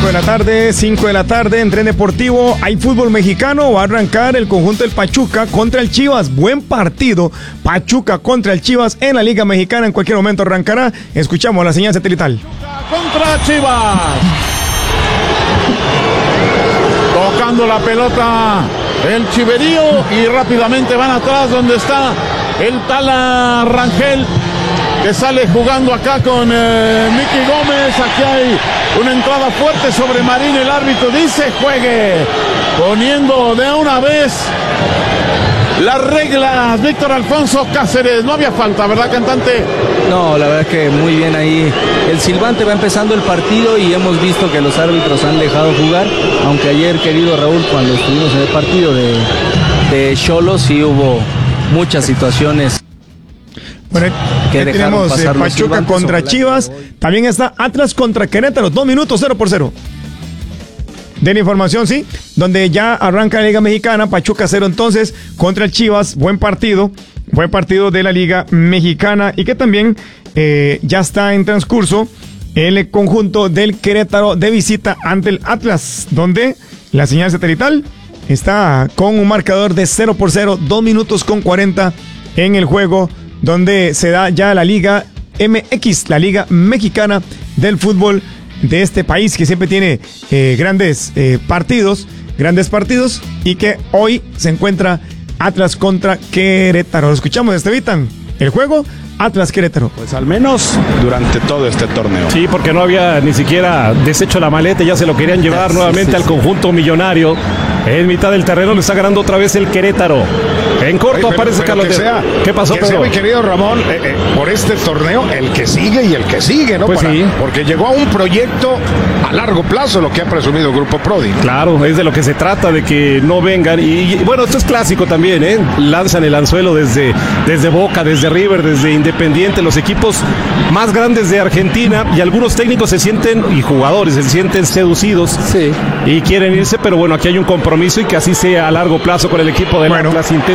5 de la tarde en Tren Deportivo. Hay fútbol mexicano. Va a arrancar el conjunto del Pachuca contra el Chivas. Buen partido. Pachuca contra el Chivas en la Liga Mexicana. En cualquier momento arrancará. Escuchamos la señal satelital. Contra Chivas. Tocando la pelota el Chiverío y rápidamente van atrás donde está el Tala Rangel, que sale jugando acá con Miki Gómez. Aquí hay una entrada fuerte sobre Marín. El árbitro dice juegue, poniendo de una vez las reglas. Víctor Alfonso Cáceres, no había falta, ¿verdad, cantante? No, la verdad es que muy bien ahí. El silbante va empezando el partido y hemos visto que los árbitros han dejado jugar, aunque ayer, querido Raúl, cuando estuvimos en el partido de Xolos, sí hubo muchas situaciones. Bueno, que tenemos Pachuca contra Chivas. También está Atlas contra Querétaro. 2 minutos, 0-0. De la información, sí, donde ya arranca la Liga Mexicana. Pachuca 0 entonces contra el Chivas. Buen partido de la Liga Mexicana. Y que también ya está en transcurso el conjunto del Querétaro de visita ante el Atlas, donde la señal satelital está con un marcador de 0-0. 2 minutos con 40 en el juego, donde se da ya la Liga MX, la Liga Mexicana del fútbol de este país, que siempre tiene grandes partidos, y que hoy se encuentra Atlas contra Querétaro. Lo escuchamos, Estevitan, el juego Atlas-Querétaro. Pues al menos durante todo este torneo. Sí, porque no había ni siquiera deshecho la maleta, ya se lo querían llevar nuevamente al conjunto millonario. En mitad del terreno le está ganando otra vez el Querétaro. En corto aparece Carlos. ¿Qué pasó, Pedro? Mi querido Ramón, por este torneo, el que sigue y el que sigue, ¿no? Pues sí. Porque llegó a un proyecto a largo plazo, lo que ha presumido el Grupo Prodi. Claro, es de lo que se trata, de que no vengan. Y bueno, esto es clásico también, ¿eh? Lanzan el anzuelo desde Boca, desde River, desde Independiente, los equipos más grandes de Argentina, y algunos técnicos se sienten, y jugadores se sienten seducidos, sí, y quieren irse, pero bueno, aquí hay un compromiso y que así sea a largo plazo con el equipo del Atlas.